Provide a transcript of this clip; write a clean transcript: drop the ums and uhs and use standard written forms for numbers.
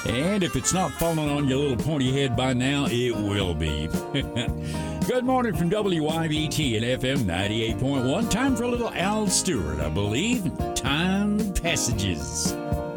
And if it's not falling on your little pointy head by now, it will be. Good morning from WYBT and FM 98.1. Time for a little Al Stewart, I believe. Time Passages.